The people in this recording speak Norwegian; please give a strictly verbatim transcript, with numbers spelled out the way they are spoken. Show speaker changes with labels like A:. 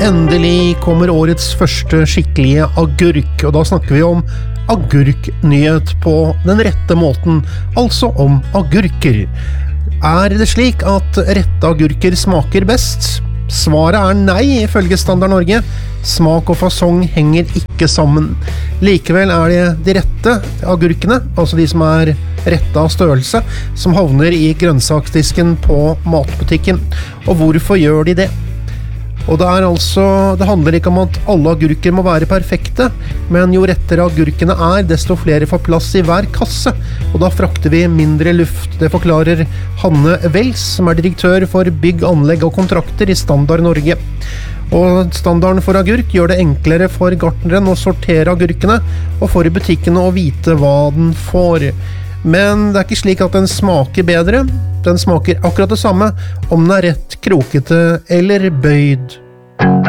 A: Endelig kommer årets første skikkelige agurk, og da snakker vi om agurknyhet på den rette måten, altså om agurker. Er det slik at rette agurker smaker best? Svaret er nei, ifølge Standard Norge. Smak og fasong henger ikke sammen. Likevel er det de rette agurkene, altså de som er rette av størrelse, som havner i grønnsaksdisken på matbutikken. Og hvorfor gjør de det? Og det er altså, det handler ikke om at alle agurker må være perfekte, men jo rettere agurkene er, desto flere får plass i hver kasse, og da frakter vi mindre luft. Det forklarer Hanne Wels, som er direktør for bygg, anlegg og kontrakter i Standard Norge. Og standarden for agurk gjør det enklere for gartneren å sortere agurkene, og for butikkene å vite hva den får. Men det er ikke slik at den smaker bedre. Den smaker akkurat det samme om den er rett, krokete eller bøyd.